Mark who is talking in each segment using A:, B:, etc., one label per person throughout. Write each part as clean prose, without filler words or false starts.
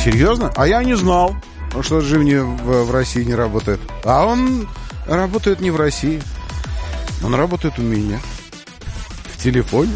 A: Серьезно? А я не знал, что Джимни в России не работает. А он работает не в России. Он работает у меня. В телефоне.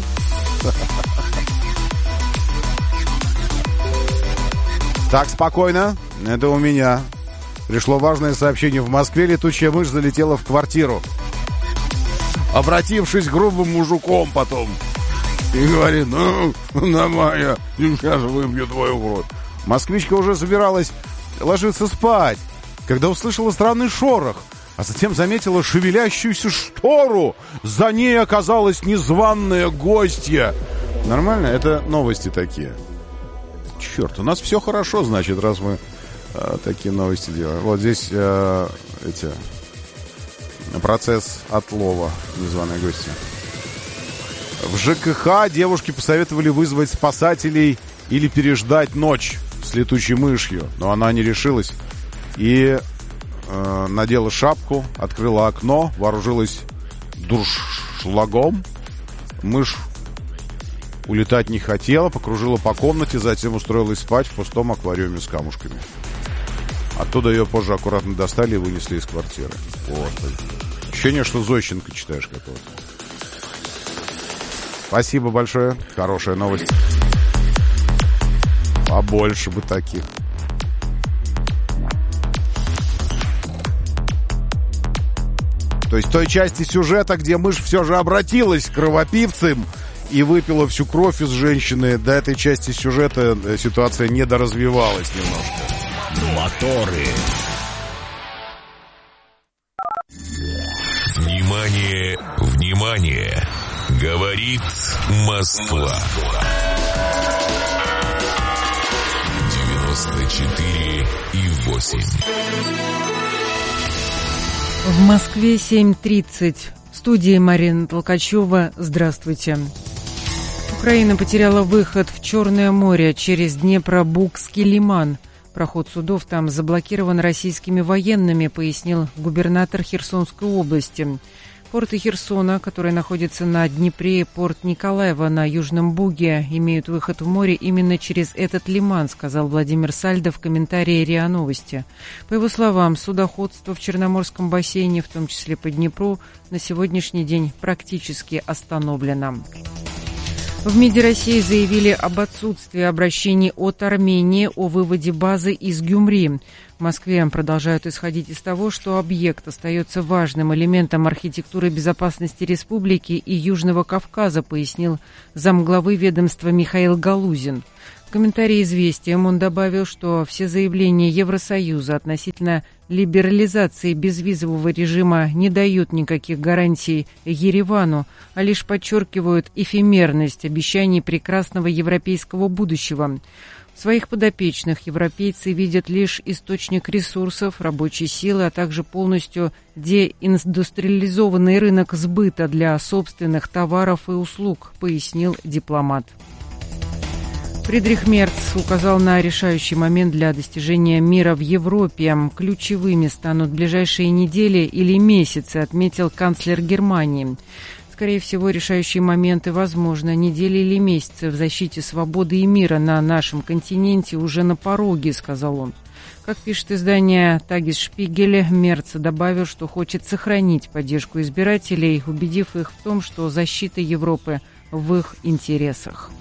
A: Так, спокойно. Это у меня. Пришло важное сообщение. В Москве летучая мышь залетела в квартиру, обратившись грубым мужиком потом. И говорит: ну, нормально, сейчас выбью твою в рот. Москвичка уже собиралась ложиться спать, когда услышала странный шорох, а затем заметила шевелящуюся штору. За ней оказалась незваная гостья. Нормально? Это новости такие. Черт, у нас все хорошо, значит, раз мы такие новости делаем. Вот здесь процесс отлова незваной гости. В ЖКХ девушке посоветовали вызвать спасателей или переждать ночь с летучей мышью, но она не решилась и надела шапку, открыла окно, вооружилась дуршлагом. Мышь улетать не хотела, покружила по комнате, затем устроилась спать в пустом аквариуме с камушками. Оттуда ее позже аккуратно достали и вынесли из квартиры. Вот. Ощущение, что Зощенко читаешь какого-то. Спасибо большое. Хорошая новость. Побольше бы таких. То есть той части сюжета, где мышь все же обратилась к кровопивцам и выпила всю кровь из женщины, до этой части сюжета ситуация недоразвивалась немножко.
B: Моторы. Внимание, внимание! Говорит Москва. 94,8.
C: В Москве 7:30. В студии Марина Толкачева. Здравствуйте. Украина потеряла выход в Черное море через Днепробукский лиман. Проход судов там заблокирован российскими военными, пояснил губернатор Херсонской области. Порты Херсона, которые находятся на Днепре, и порт Николаева на Южном Буге, имеют выход в море именно через этот лиман, сказал Владимир Сальдо в комментарии РИА Новости. По его словам, судоходство в Черноморском бассейне, в том числе по Днепру, на сегодняшний день практически остановлено. В МИДе России заявили об отсутствии обращений от Армении о выводе базы из Гюмри. В Москве продолжают исходить из того, что объект остается важным элементом архитектуры безопасности республики и Южного Кавказа, пояснил замглавы ведомства Михаил Галузин. В комментарии «Известиям» он добавил, что все заявления Евросоюза относительно либерализации безвизового режима не дают никаких гарантий Еревану, а лишь подчеркивают эфемерность обещаний прекрасного европейского будущего. В своих подопечных европейцы видят лишь источник ресурсов, рабочей силы, а также полностью деиндустриализованный рынок сбыта для собственных товаров и услуг, пояснил дипломат. Фридрих Мерц указал на решающий момент для достижения мира в Европе. Ключевыми станут ближайшие недели или месяцы, отметил канцлер Германии. Скорее всего, решающие моменты, возможно, недели или месяцы в защите свободы и мира на нашем континенте уже на пороге, сказал он. Как пишет издание «Тагесшпигель», Мерц добавил, что хочет сохранить поддержку избирателей, убедив их в том, что защита Европы в их интересах.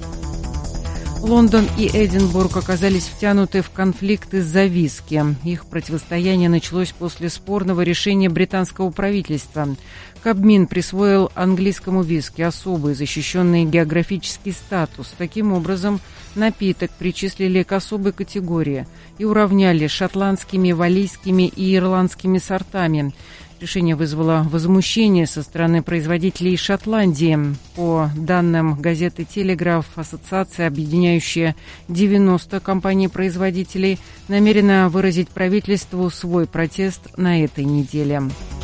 C: Лондон и Эдинбург оказались втянуты в конфликт из-за виски. Их противостояние началось после спорного решения британского правительства. Кабмин присвоил английскому виски особый защищенный географический статус. Таким образом, напиток причислили к особой категории и уравняли с шотландскими, валлийскими и ирландскими сортами. Решение вызвало возмущение со стороны производителей Шотландии. По данным газеты «Телеграф», ассоциация, объединяющая 90 компаний-производителей, намерена выразить правительству свой протест на этой неделе.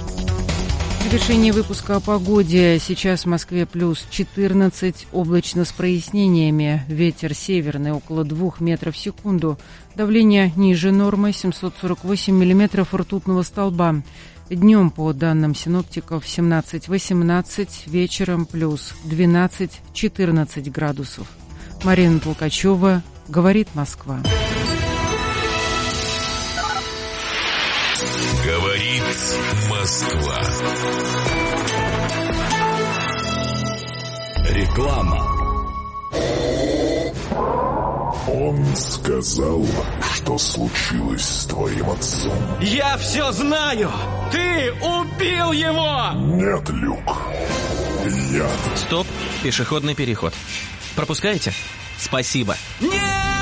C: В завершении выпуска о погоде. Сейчас в Москве плюс 14, облачно с прояснениями. Ветер северный около 2 метров в секунду. Давление ниже нормы 748 миллиметров ртутного столба. Днем, по данным синоптиков, 17-18, вечером плюс 12-14 градусов. Марина Толкачева, говорит Москва.
B: Москва.
D: Реклама.
E: Он сказал, что случилось с твоим отцом.
D: Я все знаю! Ты убил его!
E: Нет, Люк. Яд.
F: Стоп, пешеходный переход. Пропускаете? Спасибо.
D: Нет!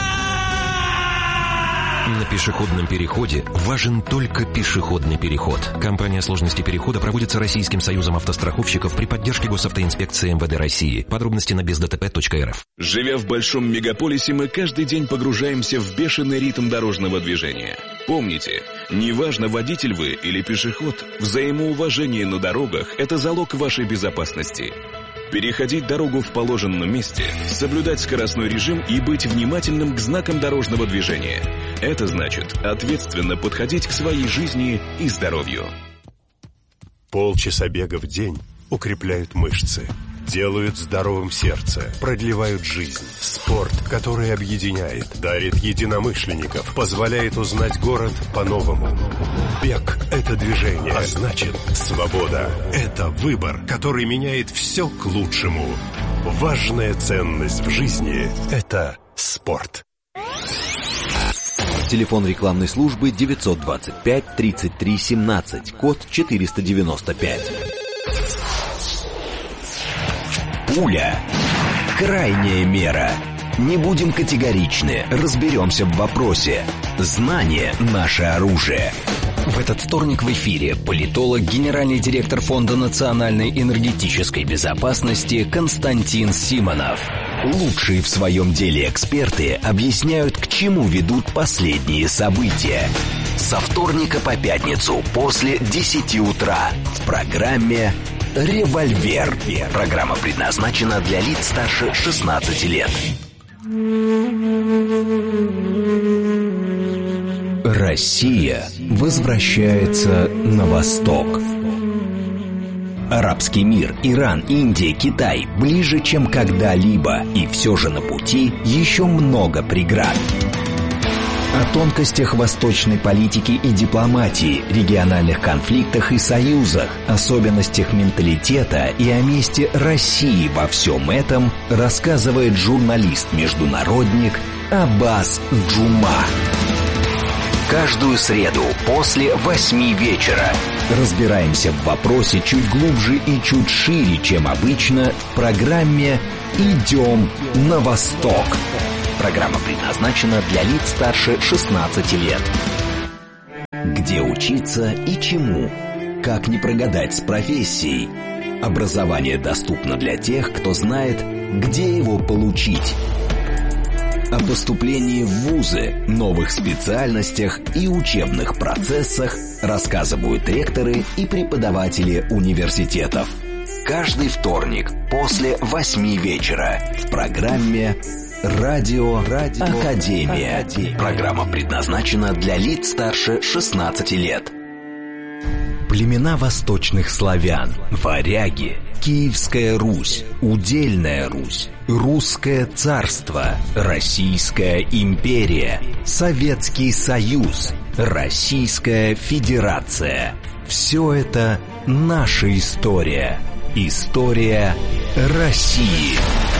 G: На пешеходном переходе важен только пешеходный переход. Кампания «Сложности перехода» проводится Российским союзом автостраховщиков при поддержке Госавтоинспекции МВД России. Подробности на бездтп.рф.
H: Живя в большом мегаполисе, мы каждый день погружаемся в бешеный ритм дорожного движения. Помните, неважно, водитель вы или пешеход, взаимоуважение на дорогах – это залог вашей безопасности. Переходить дорогу в положенном месте, соблюдать скоростной режим и быть внимательным к знакам дорожного движения. Это значит ответственно подходить к своей жизни и здоровью.
I: Полчаса бега в день укрепляют мышцы, делают здоровым сердце, продлевают жизнь. Спорт, который объединяет, дарит единомышленников, позволяет узнать город по-новому. Бег – это движение, а значит, свобода – это выбор, который меняет все к лучшему. Важная ценность в жизни – это спорт.
J: Телефон рекламной службы 925 33 17, код 495. Пуля. Крайняя мера. Не будем категоричны, разберемся в вопросе. Знание – наше оружие. В этот вторник в эфире политолог, генеральный директор Фонда национальной энергетической безопасности Константин Симонов. Лучшие в своем деле эксперты объясняют, к чему ведут последние события. Со вторника по пятницу после 10 утра в программе «Револьвер». Программа предназначена для лиц старше 16 лет. Россия возвращается на восток. Арабский мир, Иран, Индия, Китай ближе, чем когда-либо, и все же на пути еще много преград. О тонкостях восточной политики и дипломатии, региональных конфликтах и союзах, особенностях менталитета и о месте России во всем этом рассказывает журналист-международник Аббас Джума. Каждую среду после 8 вечера разбираемся в вопросе чуть глубже и чуть шире, чем обычно, в программе «Идем на восток». Программа предназначена для лиц старше 16 лет. Где учиться и чему? Как не прогадать с профессией? Образование доступно для тех, кто знает, где его получить. О поступлении в вузы, новых специальностях и учебных процессах рассказывают ректоры и преподаватели университетов. Каждый вторник после 8 вечера в программе «Радио Академия». Программа предназначена для лиц старше 16 лет. Племена восточных славян, варяги, Киевская Русь, Удельная Русь, Русское царство, Российская империя, Советский Союз, Российская Федерация. Все это наша история. История России.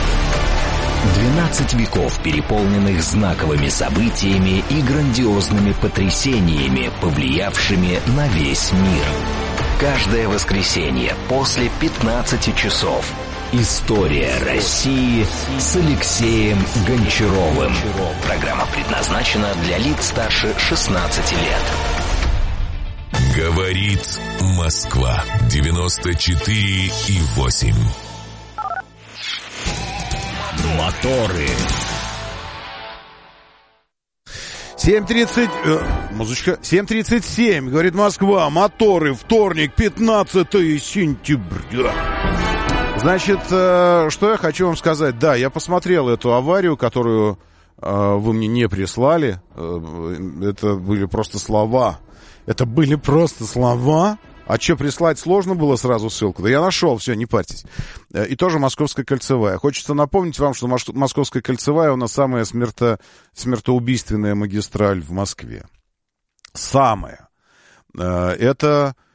J: 12 веков, переполненных знаковыми событиями и грандиозными потрясениями, повлиявшими на весь мир. Каждое воскресенье после 15 часов. История России с Алексеем Гончаровым. Программа предназначена для лиц старше 16 лет.
B: Говорит Москва. 94,8.
D: Моторы.
A: 7:30, музычка, 7:37, говорит Москва, моторы, вторник, 15 сентября. Значит, что я хочу вам сказать. Да, я посмотрел эту аварию, которую вы мне не прислали. Это были просто слова. Это были просто слова. А что, прислать сложно было сразу ссылку? Да я нашел, все, не парьтесь. И тоже Московская кольцевая. Хочется напомнить вам, что Московская кольцевая у нас самая смертоубийственная магистраль в Москве. Самая. Это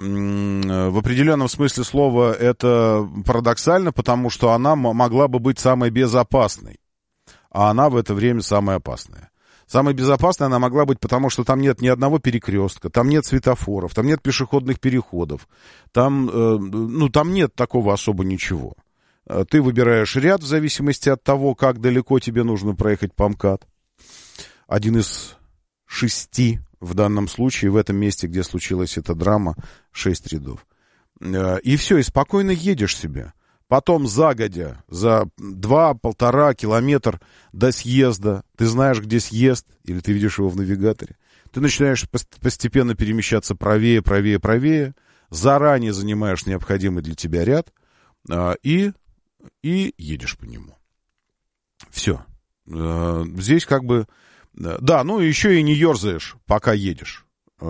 A: в определенном смысле слова это парадоксально, потому что она могла бы быть самой безопасной, а она в это время самая опасная. Самой безопасной она могла быть, потому что там нет ни одного перекрестка, там нет светофоров, там нет пешеходных переходов, там нет такого особо ничего. Ты выбираешь ряд в зависимости от того, как далеко тебе нужно проехать по МКАД. Один из 6 в данном случае, в этом месте, где случилась эта драма, 6 рядов. И все, и спокойно едешь себе. Потом загодя, за 2-1,5 километра до съезда, ты знаешь, где съезд, или ты видишь его в навигаторе, ты начинаешь постепенно перемещаться правее, правее, правее, заранее занимаешь необходимый для тебя ряд и едешь по нему. Все. Здесь как бы... Да, ну еще и не ерзаешь, пока едешь.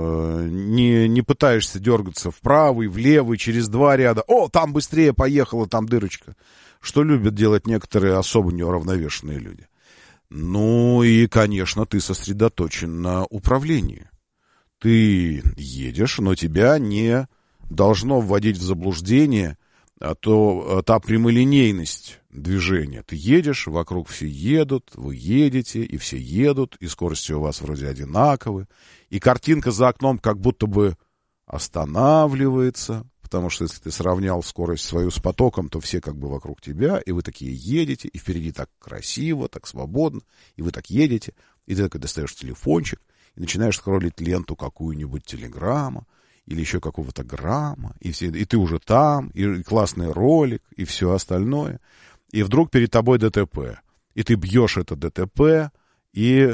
A: Не пытаешься дергаться вправо и влево, через 2 ряда. О, там быстрее поехала, там дырочка. Что любят делать некоторые особо неуравновешенные люди. Ну и, конечно, ты сосредоточен на управлении. Ты едешь, но тебя не должно вводить в заблуждение та прямолинейность движения. Ты едешь, вокруг все едут, вы едете, и все едут, и скорости у вас вроде одинаковые, и картинка за окном как будто бы останавливается, потому что если ты сравнял скорость свою с потоком, то все как бы вокруг тебя, и вы такие едете, и впереди так красиво, так свободно, и вы так едете, и ты такой достаешь телефончик, и начинаешь скроллить ленту какую-нибудь Телеграма, или еще какого-то грамма, и ты уже там, и классный ролик, и все остальное. И вдруг перед тобой ДТП. И ты бьешь это ДТП и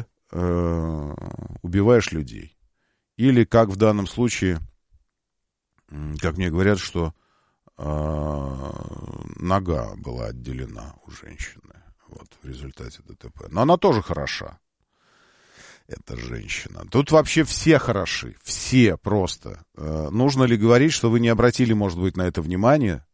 A: убиваешь людей. Или, как в данном случае, как мне говорят, что нога была отделена у женщины вот, в результате ДТП. Но она тоже хороша. Эта женщина. Тут вообще все хороши. Все просто. Нужно ли говорить, что вы не обратили, может быть, на это внимание?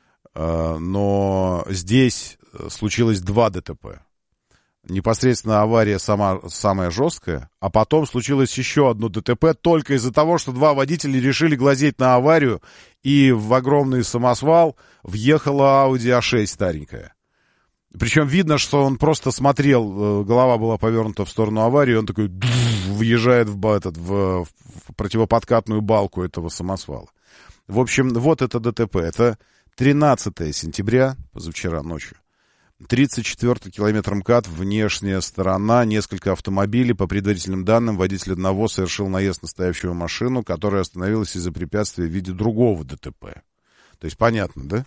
A: Но здесь случилось 2 ДТП. Непосредственно авария самая жесткая, а потом случилось еще одно ДТП только из-за того, что 2 водителя решили глазеть на аварию, и в огромный самосвал въехала Audi A6 старенькая. Причем видно, что он просто смотрел, голова была повернута в сторону аварии, он такой въезжает в противоподкатную балку этого самосвала. В общем, вот это ДТП. Это 13 сентября, позавчера ночью. 34-й километр МКАД, внешняя сторона, несколько автомобилей. По предварительным данным, водитель одного совершил наезд на стоявшую машину, которая остановилась из-за препятствия в виде другого ДТП. То есть понятно, да?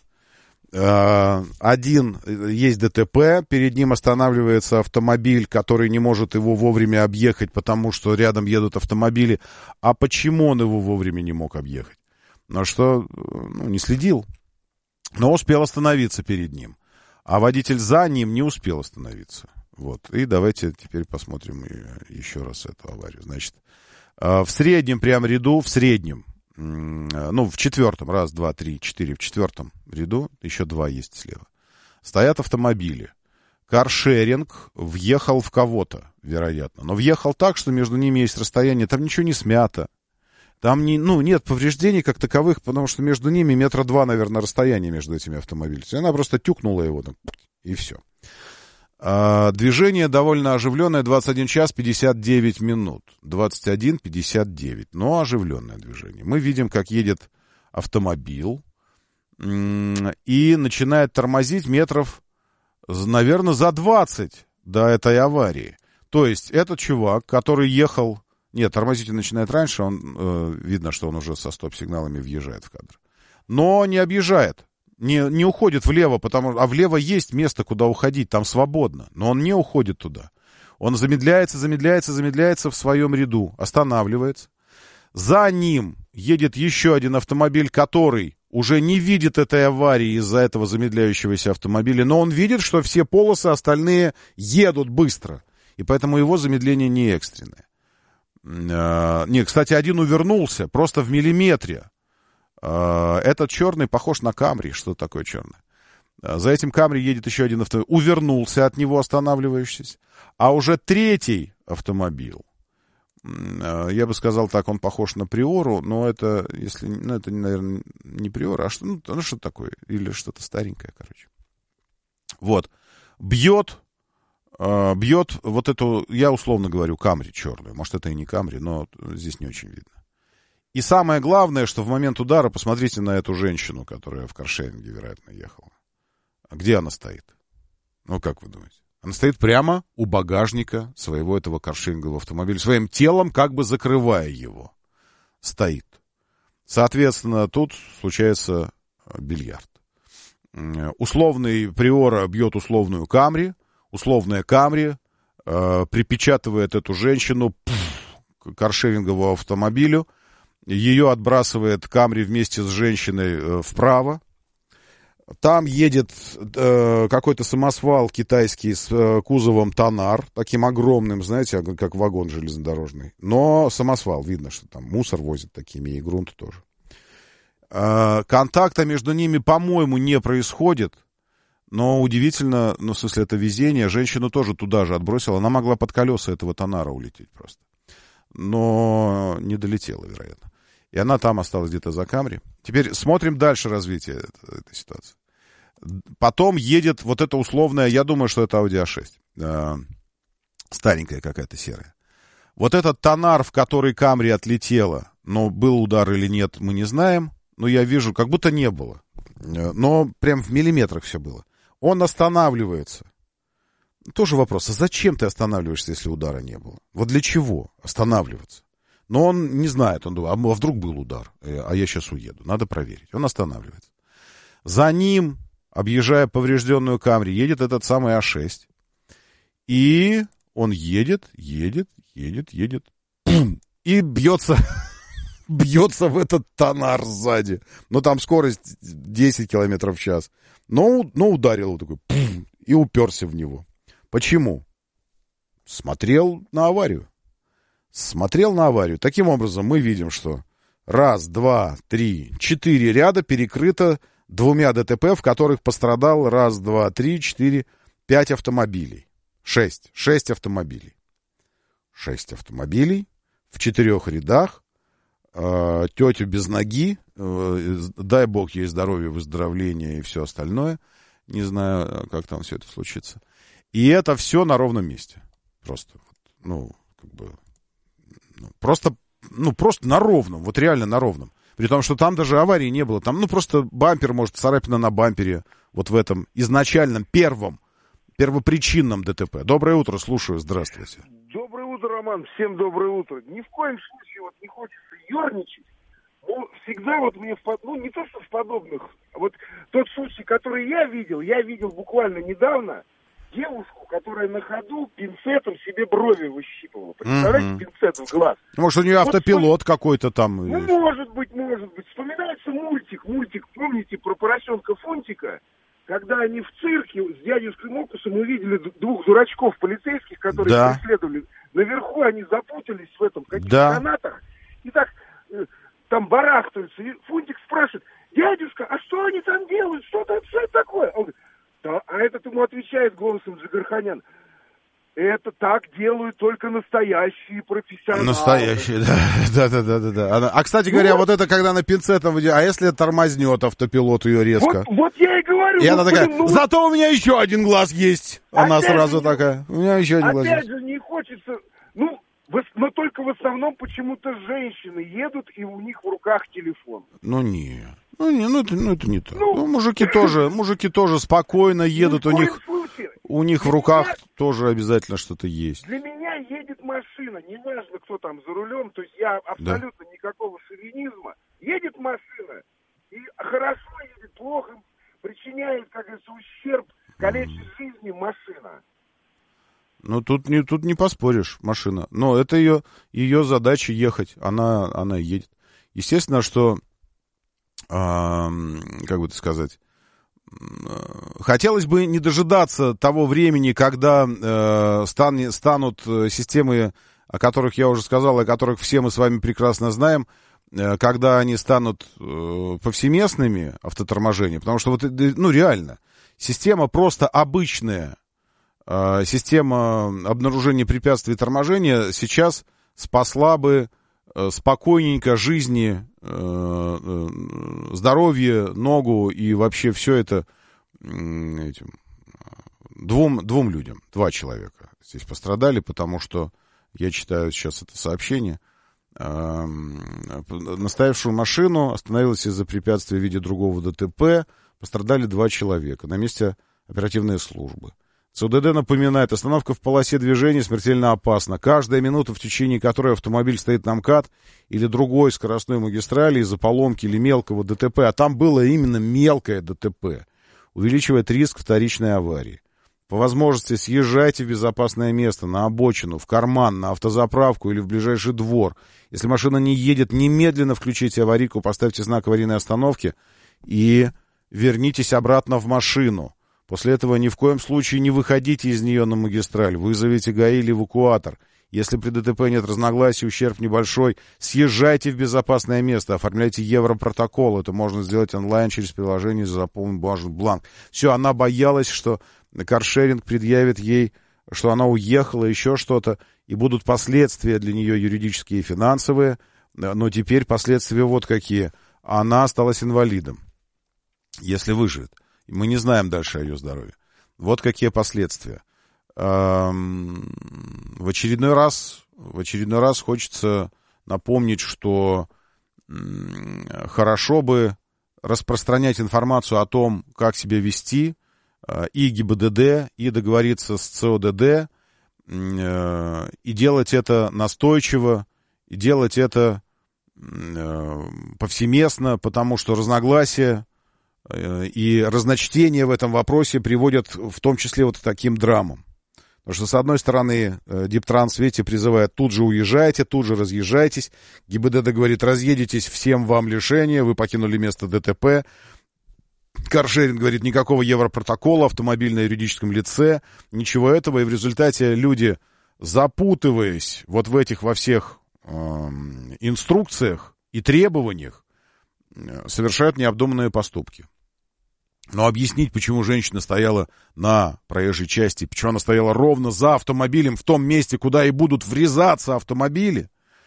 A: Один есть ДТП, перед ним останавливается автомобиль, который не может его вовремя объехать, потому что рядом едут автомобили. А почему он его вовремя не мог объехать? Ну что, не следил, но успел остановиться перед ним. А водитель за ним не успел остановиться. Вот. И давайте теперь посмотрим еще раз эту аварию. Значит, в среднем прям ряду, в среднем, в 4-м, 1, 2, 3, 4, в 4-м ряду, еще 2 есть слева, стоят автомобили. Каршеринг въехал в кого-то, вероятно. Но въехал так, что между ними есть расстояние, там ничего не смято. Там нет повреждений как таковых, потому что между ними 2 метра, наверное, расстояние между этими автомобилями. Она просто тюкнула его, и все. Движение довольно оживленное, 21 час 59 минут. 21:59, но оживленное движение. Мы видим, как едет автомобиль и начинает тормозить метров, наверное, за 20 до этой аварии. То есть этот чувак, который ехал... Нет, тормозить он начинает раньше, видно, что он уже со стоп-сигналами въезжает в кадр. Но не объезжает. Не уходит влево, а влево есть место, куда уходить, там свободно. Но он не уходит туда. Он замедляется в своем ряду, останавливается. За ним едет еще один автомобиль, который уже не видит этой аварии из-за этого замедляющегося автомобиля, но он видит, что все полосы остальные едут быстро. И поэтому его замедление не экстренное. Кстати, один увернулся просто в миллиметре. Этот черный похож на Камри. Что такое черный? За этим Камри едет еще один автомобиль. Увернулся от него, останавливающийся. А уже 3-й автомобиль Я бы сказал так, он похож на Приору, но это, если, ну, это, наверное, не Приора, а что, ну, что такое? Или что-то старенькое, короче. Вот. Бьет вот эту, я условно говорю, Камри черную. Может, это и не Камри, но здесь не очень видно. И самое главное, что в момент удара, посмотрите на эту женщину, которая в каршеринге, вероятно, ехала. Где она стоит? Ну, как вы думаете? Она стоит прямо у багажника своего этого каршерингового автомобиля, своим телом как бы закрывая его. Стоит. Соответственно, тут случается бильярд. Условный Приора бьет условную Камри. Условная Камри припечатывает эту женщину к каршеринговому автомобилю. Ее отбрасывает Камри вместе с женщиной вправо. Там едет какой-то самосвал китайский с кузовом Тонар, таким огромным, знаете, как вагон железнодорожный. Но самосвал, видно, что там мусор возит такими, и грунт тоже. Контакта между ними, по-моему, не происходит. Но удивительно, ну, в смысле, это везение. Женщину тоже туда же отбросила. Она могла под колеса этого Тонара улететь просто. Но не долетела, вероятно. И она там осталась где-то за Камри. Теперь смотрим дальше развитие этой ситуации. Потом едет вот эта условная, я думаю, что это Audi A6. Старенькая какая-то серая. Вот этот Тонар, в который Камри отлетела, но был удар или нет, мы не знаем. Но я вижу, как будто не было. Но прям в миллиметрах все было. Он останавливается. Тоже вопрос, а зачем ты останавливаешься, если удара не было? Вот для чего останавливаться? Но он не знает, он думает, а вдруг был удар, а я сейчас уеду, надо проверить. Он останавливается. За ним, объезжая поврежденную Камри, едет этот самый А6. И он едет, и бьется в этот Тонар сзади. Но там скорость 10 километров в час. Но ударил его такой, и уперся в него. Почему? Смотрел на аварию. Таким образом, мы видим, что 1, 2, 3, 4 ряда перекрыто 2 ДТП, в которых пострадал 1, 2, 3, 4, 5 автомобилей. 6 автомобилей. 6 автомобилей в 4 рядах. Тетю без ноги. Дай бог ей здоровья, выздоровления и все остальное. Не знаю, как там все это случится. И это все на ровном месте. Просто, просто на ровном, вот реально на ровном. При том, что там даже аварии не было. Там, просто бампер, может, царапина на бампере, вот в этом изначальном, первопричинном ДТП. Доброе утро, слушаю, здравствуйте.
K: Доброе утро, Роман, всем доброе утро. Ни в коем случае не хочется ерничать. Но всегда мне, не то что в подобных, вот тот случай, который я видел буквально недавно, девушку, которая на ходу пинцетом себе брови выщипывала. Представляете, пинцет в глаз.
A: Может, у нее автопилот какой-то там.
K: Может быть. Вспоминается мультик, помните, про поросенка Фунтика, когда они в цирке с дядюшкой Мокусом увидели 2 дурачков полицейских, которые преследовали. Наверху они запутались в этом каких-то канатах. И так там барахтаются. И Фунтик спрашивает: дядюшка, а что они там делают? Что это такое? Он говорит: да, а этот ему отвечает голосом Джигарханян: это так делают только настоящие профессионалы.
A: Настоящие, да. А, кстати говоря, вот это когда на пинцетом, а если тормознет автопилот ее резко?
K: Вот я и говорю.
A: И она такая: зато у меня еще один глаз есть. Она сразу такая: у меня еще один глаз есть.
K: Опять же, не хочется, но только в основном почему-то женщины едут, и у них в руках телефон.
A: Это не так. Мужики тоже спокойно едут, у них в руках тоже обязательно что-то есть.
K: Для меня едет машина, неважно, кто там за рулем, то есть я абсолютно никакого шовинизма. Едет машина, и хорошо едет, плохо, причиняет, как говорится, ущерб, калечит жизни машина.
A: Тут не поспоришь, машина. Но это ее задача ехать, она едет. Естественно, что, как бы это сказать, хотелось бы не дожидаться того времени, когда станут системы, о которых я уже сказал, о которых все мы с вами прекрасно знаем, когда они станут повсеместными, автоторможения. Потому что реально, система просто обычная, система обнаружения препятствий торможения сейчас спасла бы спокойненько жизни, здоровье, ногу и вообще все это двум людям, 2 человека здесь пострадали, потому что я читаю сейчас это сообщение. Настоявшую машину остановилась из-за препятствия в виде другого ДТП. Пострадали 2 человека. На месте оперативные службы. ЦУДД напоминает, остановка в полосе движения смертельно опасна. Каждая минута, в течение которой автомобиль стоит на МКАД или другой скоростной магистрали из-за поломки или мелкого ДТП, а там было именно мелкое ДТП, увеличивает риск вторичной аварии. По возможности съезжайте в безопасное место, на обочину, в карман, на автозаправку или в ближайший двор. Если машина не едет, немедленно включите аварийку, поставьте знак аварийной остановки и вернитесь обратно в машину. После этого ни в коем случае не выходите из нее на магистраль, вызовите ГАИ или эвакуатор. Если при ДТП нет разногласий, ущерб небольшой, съезжайте в безопасное место, оформляйте европротокол. Это можно сделать онлайн через приложение, заполнить бумажный бланк. Все, она боялась, что каршеринг предъявит ей, что она уехала, еще что-то, и будут последствия для нее юридические и финансовые. Но теперь последствия вот какие. Она осталась инвалидом, если выживет. Мы не знаем дальше о ее здоровье. Вот какие последствия. В очередной раз хочется напомнить, что хорошо бы распространять информацию о том, как себя вести, и ГИБДД, и договориться с ЦОДД, и делать это настойчиво, и делать это повсеместно, потому что разногласия и разночтения в этом вопросе приводят в том числе вот к таким драмам. Потому что, с одной стороны, Диптранс, видите, призывает: тут же уезжайте, тут же разъезжайтесь. ГИБДД говорит: разъедетесь, всем вам лишение, вы покинули место ДТП. Каршеринг говорит: никакого европротокола, автомобиль на юридическом лице, ничего этого. И в результате люди, запутываясь вот в этих во всех инструкциях и требованиях, совершают необдуманные поступки. Но объяснить, почему женщина стояла на проезжей части, почему она стояла ровно за автомобилем, в том месте, куда и будут врезаться автомобили,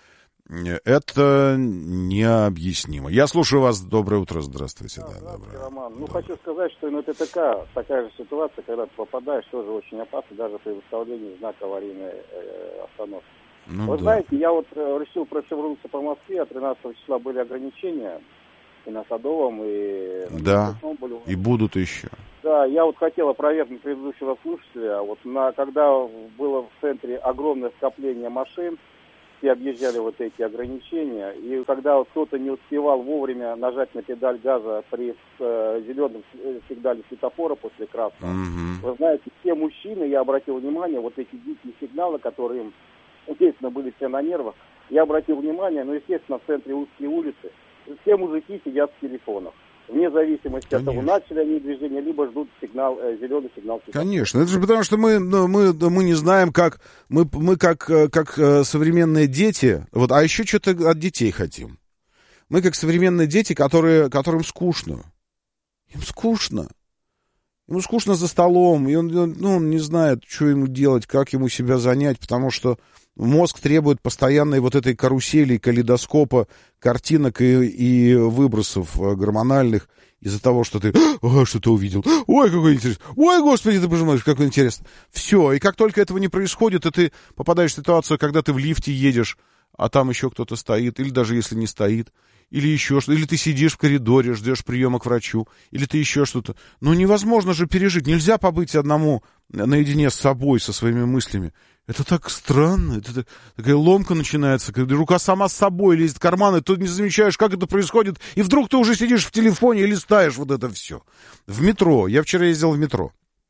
A: это необъяснимо. Я слушаю вас. Доброе утро. Здравствуйте.
L: Да, здравствуйте, Роман. хочу сказать, что это такая же ситуация, когда ты попадаешь, тоже очень опасно, даже при выставлении знака аварийной остановки. Вы знаете, я решил провернуться по Москве, а 13 числа были ограничения и на Садовом, и на были...
A: и будут еще.
L: Да, я хотел опровергнуть предыдущего слушателя. Когда было в центре огромное скопление машин, все объезжали эти ограничения, и когда кто-то не успевал вовремя нажать на педаль газа при зеленом сигнале светофора после красного, вы знаете, все мужчины, я обратил внимание, эти дикие сигналы, которые, естественно, были все на нервах, я обратил внимание, естественно, в центре узкие улицы, все мужики сидят в телефонах. Вне зависимости от того, начали они движение, либо ждут зеленый сигнал.
A: Конечно, это же потому, что мы не знаем, как мы как современные дети, а еще что-то от детей хотим. Мы как современные дети, которым скучно. Им скучно. Ему скучно за столом, и он не знает, что ему делать, как ему себя занять, потому что мозг требует постоянной этой карусели, калейдоскопа, картинок и выбросов гормональных из-за того, что ты что-то увидел. Ой, какой интересный. Ой, господи, ты боже мой, какой интересный. Все, и как только этого не происходит, и ты попадаешь в ситуацию, когда ты в лифте едешь, а там еще кто-то стоит, или даже если не стоит, или еще что-то, или ты сидишь в коридоре, ждешь приема к врачу, или ты еще что-то. Невозможно же пережить. Нельзя побыть одному наедине с собой, со своими мыслями. Это так странно, это такая ломка начинается, когда рука сама с собой лезет в карман, и ты не замечаешь, как это происходит, и вдруг ты уже сидишь в телефоне и листаешь это все. В метро. Я вчера ездил в метро.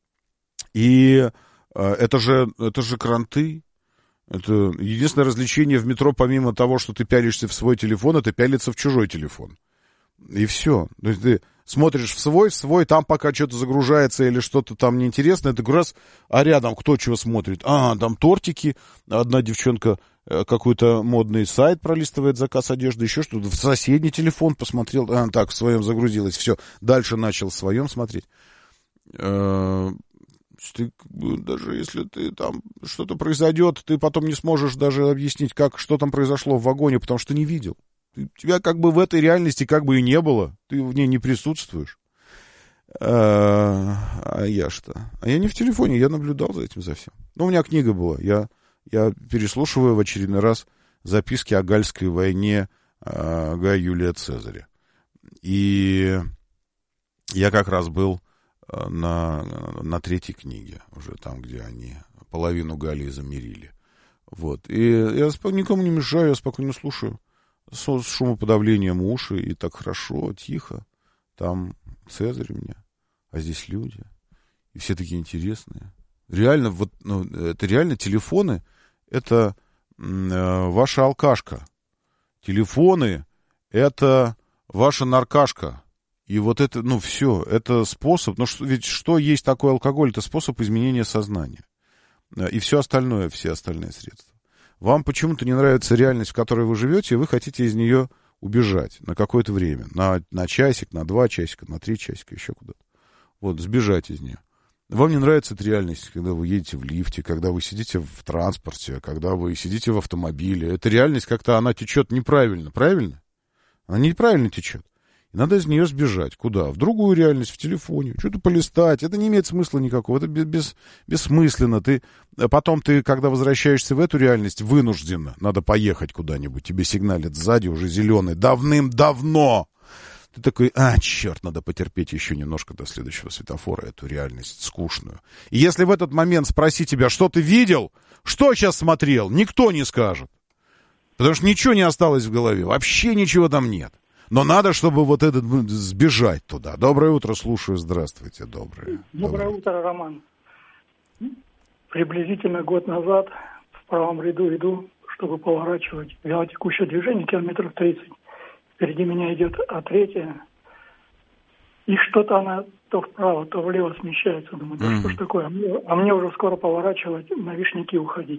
A: И это же кранты. Это единственное развлечение в метро, помимо того, что ты пялишься в свой телефон, это пялиться в чужой телефон. И все. То есть ты смотришь в свой, там пока что-то загружается или что-то там неинтересное, ты раз, а рядом кто чего смотрит? Там тортики, одна девчонка какой-то модный сайт пролистывает, заказ одежды, еще что-то, в соседний телефон посмотрел, так, в своем загрузилось, все, дальше начал в своем смотреть. Ты, даже если ты там что-то произойдет, ты потом не сможешь даже объяснить, что там произошло в вагоне, потому что не видел. Тебя как бы в этой реальности как бы и не было. Ты в ней не присутствуешь. А я что? А я не в телефоне, я наблюдал за этим, за всем. Ну, у меня книга была. Я переслушиваю в очередной раз записки о Гальской войне Гая Юлия Цезаря. И я как раз был на третьей книге, уже там, где они половину Галлии замерили. Вот. И я никому не мешаю, я спокойно слушаю. С шумоподавлением уши, и так хорошо, тихо. Там Цезарь у меня, а здесь люди. И все такие интересные. Реально, вот, это реально телефоны, это ваша алкашка. Телефоны — это ваша наркашка. И вот это, все, это способ, ведь что есть такой алкоголь? Это способ изменения сознания. И все остальное, все остальные средства. Вам почему-то не нравится реальность, в которой вы живете, и вы хотите из нее убежать на какое-то время. На часик, на 2 часика, на 3 часика, еще куда-то. Вот, сбежать из нее. Вам не нравится эта реальность, когда вы едете в лифте, когда вы сидите в транспорте, когда вы сидите в автомобиле. Эта реальность как-то, она течет неправильно, правильно? Она неправильно течет. И надо из нее сбежать. Куда? В другую реальность, в телефоне. Что-то полистать. Это не имеет смысла никакого. Это бессмысленно. Потом ты, когда возвращаешься в эту реальность, вынужденно. Надо поехать куда-нибудь. Тебе сигналит сзади уже зеленый. Давным-давно. Ты такой, черт, надо потерпеть еще немножко до следующего светофора, эту реальность скучную. И если в этот момент спросить тебя, что ты видел, что сейчас смотрел, никто не скажет. Потому что ничего не осталось в голове. Вообще ничего там нет. Но надо, чтобы вот этот сбежать туда. Доброе утро, слушаю. Здравствуйте, доброе.
M: Доброе утро, Роман. Приблизительно год назад в правом ряду иду, чтобы поворачивать вялотекущее движение, километров 30. Впереди меня идет А3. И что-то она то вправо, то влево смещается. Думаю, да что ж такое? А мне уже скоро поворачивать, на Вишняки уходить.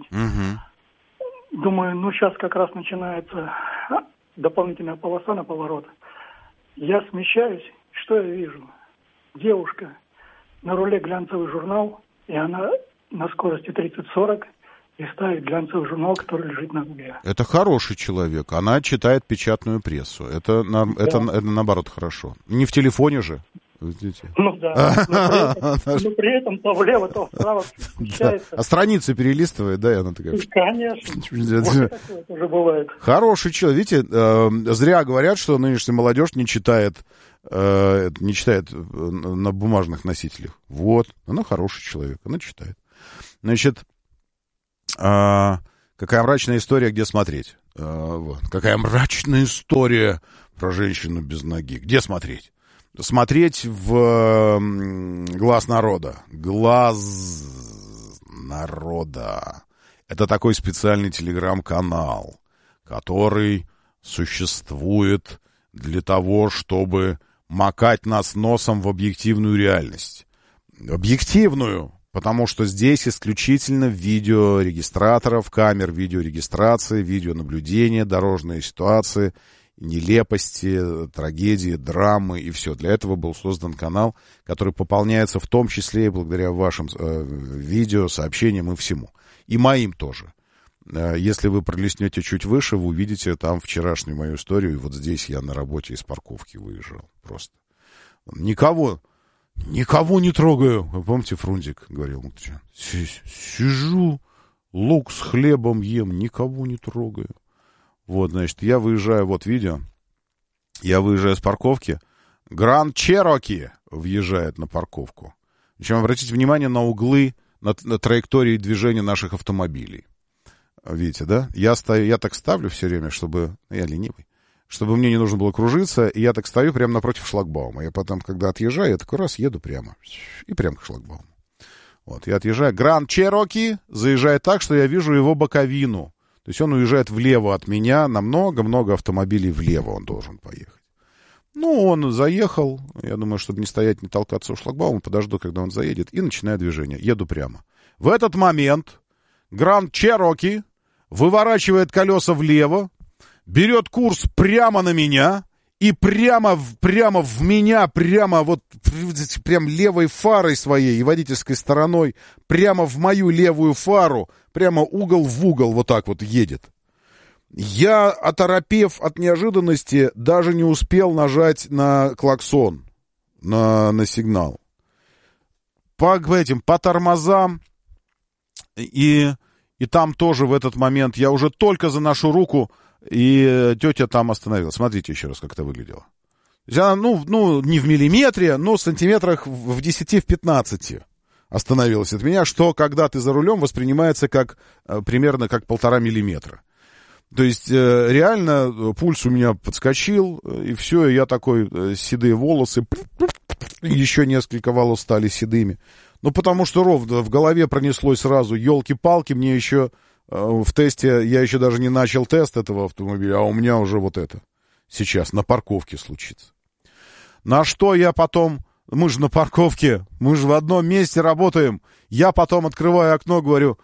M: Думаю, сейчас как раз начинается дополнительная полоса на поворот. Я смещаюсь, что я вижу? Девушка, на руле глянцевый журнал, и она на скорости 30-40 листает глянцевый журнал, который лежит на руле.
A: Это хороший человек. Она читает печатную прессу. Это наоборот хорошо. Не в телефоне же.
M: Ну да. Но при этом то влево, то вправо смещается.
A: А страницы перелистывает, да, и она такая...
M: Конечно. Вот такое тоже бывает.
A: Хороший человек. Видите, зря говорят, что нынешняя молодежь не читает на бумажных носителях. Вот. Она хороший человек. Она читает. Значит, какая мрачная история, где смотреть? Какая мрачная история про женщину без ноги. Где смотреть? Смотреть в «Глаз народа». «Глаз народа». Это такой специальный телеграм-канал, который существует для того, чтобы макать нас носом в объективную реальность. Объективную, потому что здесь исключительно видеорегистраторов, камер видеорегистрации, видеонаблюдения, дорожные ситуации, нелепости, трагедии, драмы и все. Для этого был создан канал, который пополняется в том числе и благодаря вашим видео, сообщениям и всему. И моим тоже. Если вы пролистнете чуть выше, вы увидите там вчерашнюю мою историю. И вот здесь я на работе из парковки выезжал. Просто. Никого не трогаю. Вы помните, Фрунзик говорил? Сижу, лук с хлебом ем, никого не трогаю. Вот, значит, я выезжаю, вот видео, я выезжаю с парковки, Гранд Чероки въезжает на парковку. Причем обратите внимание на углы, на траектории движения наших автомобилей. Видите, да? Я так ставлю все время, чтобы... Я ленивый. Чтобы мне не нужно было кружиться, и я так стою прямо напротив шлагбаума. Я потом, когда отъезжаю, я такой раз еду прямо. И прямо к шлагбауму. Вот, я отъезжаю. Гранд Чероки заезжает так, что я вижу его боковину. То есть он уезжает влево от меня, на много-много автомобилей влево он должен поехать. Ну, он заехал, я думаю, чтобы не стоять, не толкаться у шлагбаума, подожду, когда он заедет, и начинаю движение. Еду прямо. В этот момент Гранд Чероки выворачивает колеса влево, берет курс прямо на меня И прямо в меня, прям левой фарой своей и водительской стороной, прямо в мою левую фару, прямо угол в угол вот так вот едет. Я, оторопев от неожиданности, даже не успел нажать на клаксон, на сигнал. По тормозам, и там тоже в этот момент я уже только заношу руку, и тетя там остановилась. Смотрите еще раз, как это выглядело. Она, не в миллиметре, но в сантиметрах в 10-15 остановилась от меня, что, когда ты за рулем, воспринимается примерно как 1,5 миллиметра. То есть, реально, пульс у меня подскочил, и все, и я такой, седые волосы, еще несколько волос стали седыми. Потому что ровно в голове пронеслось сразу, елки-палки, мне еще... В тесте, я еще даже не начал тест этого автомобиля, а у меня уже вот это сейчас на парковке случится. На что я потом, мы же на парковке, мы же в одном месте работаем, я потом открываю окно, говорю,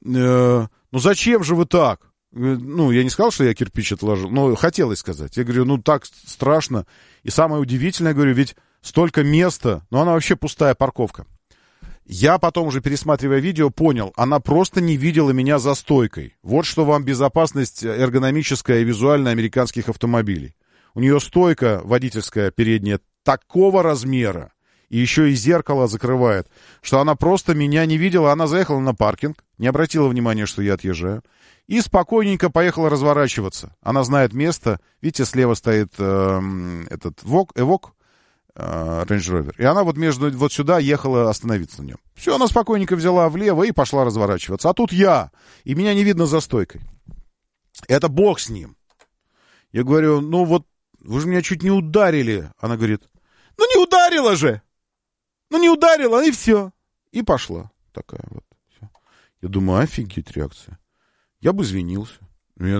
A: зачем же вы так? Я не сказал, что я кирпич отложил, но хотелось сказать. Я говорю, так страшно. И самое удивительное, говорю, ведь столько места, она вообще пустая парковка. Я потом уже, пересматривая видео, понял, она просто не видела меня за стойкой. Вот что вам безопасность эргономическая и визуальная американских автомобилей. У нее стойка водительская передняя такого размера, и еще и зеркало закрывает, что она просто меня не видела. Она заехала на паркинг, не обратила внимания, что я отъезжаю, и спокойненько поехала разворачиваться. Она знает место. Видите, слева стоит этот Эвок. Range Rover. И она вот сюда ехала остановиться на нем. Все, она спокойненько взяла влево и пошла разворачиваться. А тут я, и меня не видно за стойкой. Это бог с ним. Я говорю, вы же меня чуть не ударили. Она говорит, не ударила же! Не ударила, и все. И пошла. Такая вот. Все. Я думаю, офигеть реакция. Я бы извинился. У меня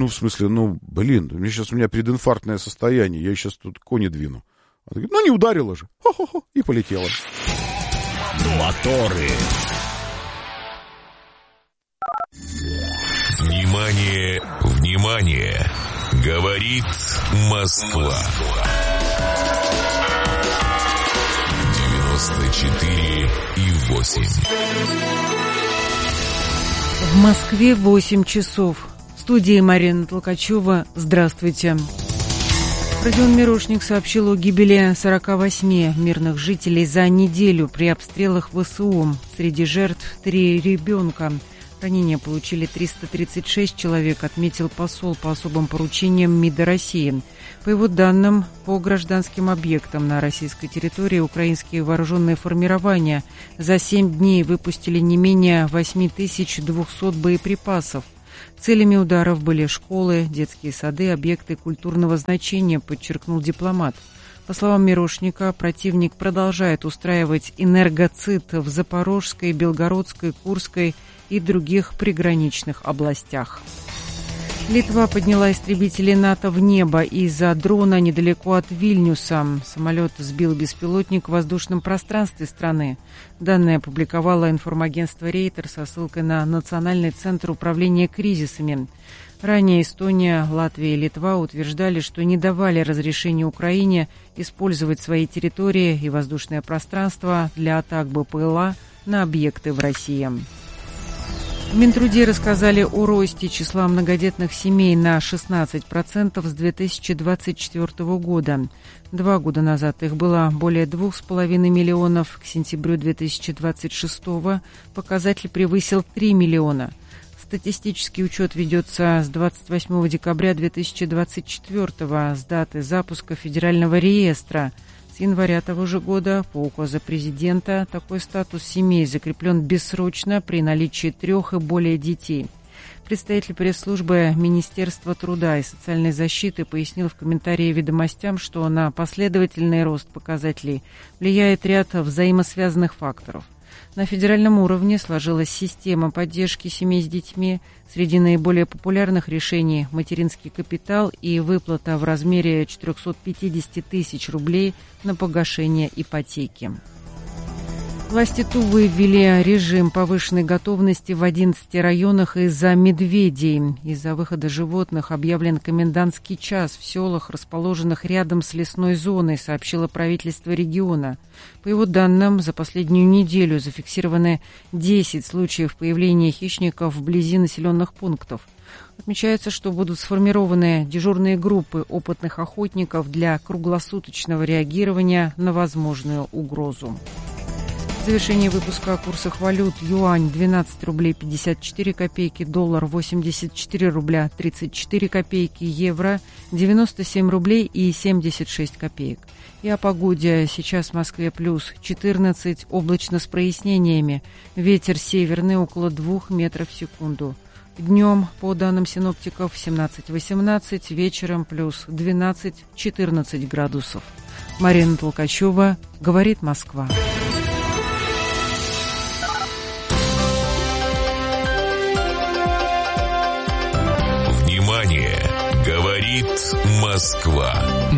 A: сейчас у меня прединфарктное состояние. Я сейчас тут кони двину. Она говорит, не ударила же. Хо-хо-хо. И полетела.
B: Моторы. Внимание, внимание. Говорит Москва. 94,8.
C: В Москве 8 часов. В студии Марина Толкачева. Здравствуйте. Родион Мирошник сообщил о гибели 48 мирных жителей за неделю при обстрелах ВСУ. Среди жертв 3 ребенка. Ранения получили 336 человек, отметил посол по особым поручениям МИДа России. По его данным, по гражданским объектам на российской территории украинские вооруженные формирования за 7 дней выпустили не менее 8200 боеприпасов. Целями ударов были школы, детские сады, объекты культурного значения, подчеркнул дипломат. По словам Мирошника, противник продолжает устраивать энергоцид в Запорожской, Белгородской, Курской и других приграничных областях. Литва подняла истребители НАТО в небо из-за дрона недалеко от Вильнюса. Самолет сбил беспилотник в воздушном пространстве страны. Данные опубликовало информагентство Рейтер со ссылкой на Национальный центр управления кризисами. Ранее Эстония, Латвия и Литва утверждали, что не давали разрешения Украине использовать свои территории и воздушное пространство для атак БПЛА на объекты в России. В Минтруде рассказали о росте числа многодетных семей на 16% с 2024 года. 2 года назад их было более 2,5 миллионов. К сентябрю 2026 показатель превысил 3 миллиона. Статистический учет ведется с 28 декабря 2024 с даты запуска федерального реестра. С января того же года по указу президента такой статус семей закреплен бессрочно при наличии 3 и более детей. Представитель пресс-службы Министерства труда и социальной защиты пояснил в комментарии «Ведомостям», что на последовательный рост показателей влияет ряд взаимосвязанных факторов. На федеральном уровне сложилась система поддержки семей с детьми. Среди наиболее популярных решений материнский капитал и выплата в размере 450 тысяч рублей на погашение ипотеки. Власти Тувы ввели режим повышенной готовности в 11 районах из-за медведей. Из-за выхода животных объявлен комендантский час в селах, расположенных рядом с лесной зоной, сообщило правительство региона. По его данным, за последнюю неделю зафиксированы 10 случаев появления хищников вблизи населенных пунктов. Отмечается, что будут сформированы дежурные группы опытных охотников для круглосуточного реагирования на возможную угрозу. В завершении выпуска о курсах валют: юань 12 рублей 54 копейки, доллар 84 рубля 34 копейки, евро 97 рублей и 76 копеек. И о погоде. Сейчас в Москве плюс 14, облачно с прояснениями. Ветер северный около 2 метров в секунду. Днем, по данным синоптиков, 17-18, вечером плюс 12-14 градусов. Марина Толкачева, говорит Москва.
B: Внимание! Говорит Москва.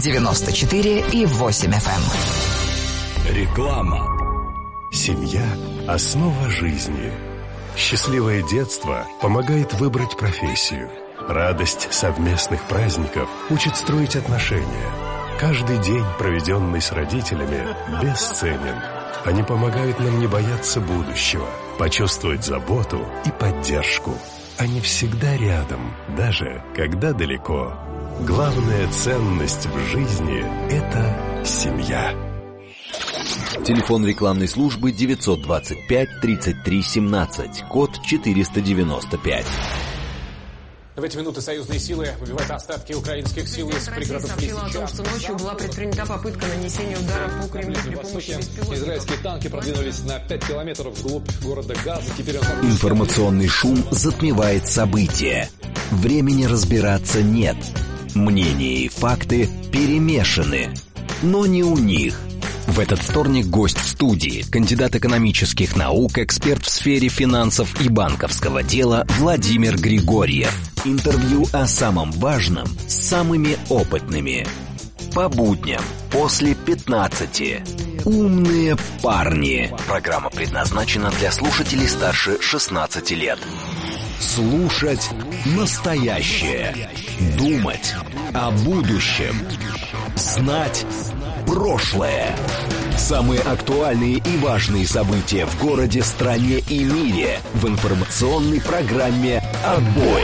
N: 94,8 FM.
I: Реклама. Семья – основа жизни. Счастливое детство помогает выбрать профессию. Радость совместных праздников учит строить отношения. Каждый день, проведенный с родителями, бесценен. Они помогают нам не бояться будущего, почувствовать заботу и поддержку. Они всегда рядом, даже когда далеко. Главная ценность в жизни – это семья.
J: Телефон рекламной службы 925 33 17, код 495.
O: В эти минуты союзные силы выбивают остатки украинских сил из пригородов Лисича.
P: Сообщила о том, что ночью была предпринята попытка нанесения удара по Кремлю при помощи беспилотников.
O: Израильские танки продвинулись на 5 километров вглубь города Газа. Теперь
J: Информационный шум затмевает события. Времени разбираться нет. Мнения и факты перемешаны. Но не у них. В этот вторник гость в студии, кандидат экономических наук, эксперт в сфере финансов и банковского дела Владимир Григорьев. Интервью о самом важном с самыми опытными. По будням после 15. Умные парни. Программа предназначена для слушателей старше 16 лет. Слушать настоящее. Думать о будущем. Знать прошлое. Самые актуальные и важные события в городе, стране и мире в информационной программе «Отбой».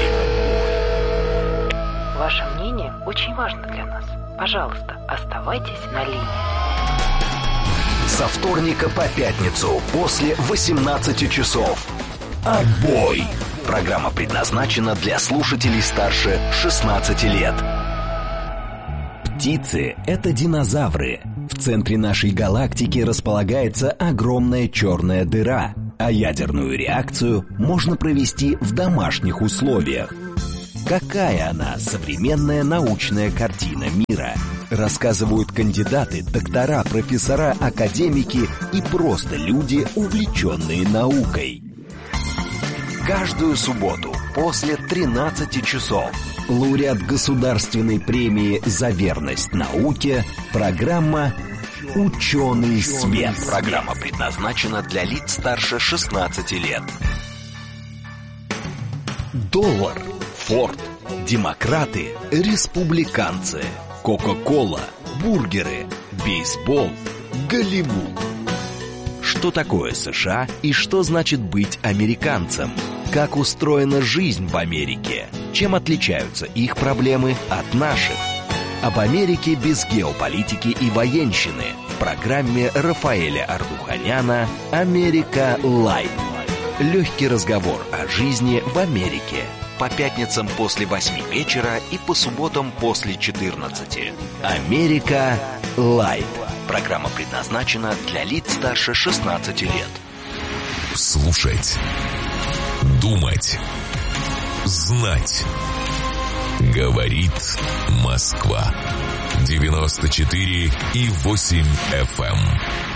N: Ваше мнение очень важно для нас. Пожалуйста, оставайтесь на линии.
J: Со вторника по пятницу после 18 часов. «Отбой». Программа предназначена для слушателей старше 16 лет. Птицы – это динозавры. В центре нашей галактики располагается огромная черная дыра, а ядерную реакцию можно провести в домашних условиях. Какая она, современная научная картина мира? Рассказывают кандидаты, доктора, профессора, академики и просто люди, увлеченные наукой. Каждую субботу после 13 часов лауреат государственной премии «За верность науке» программа «Ученый свет». Программа предназначена для лиц старше 16 лет. Доллар, Форд, демократы, республиканцы, Кока-кола, бургеры, бейсбол, Голливуд. Что такое США и что значит быть американцем? Как устроена жизнь в Америке? Чем отличаются их проблемы от наших? Об Америке без геополитики и военщины в программе Рафаэля Ардуханяна «Америка Лайт». Легкий разговор о жизни в Америке. По пятницам после 8 вечера и по субботам после 14. «Америка Лайт». Программа предназначена для лиц старше 16 лет.
B: Слушать. Думать. Знать. Говорит Москва. 94,8 FM.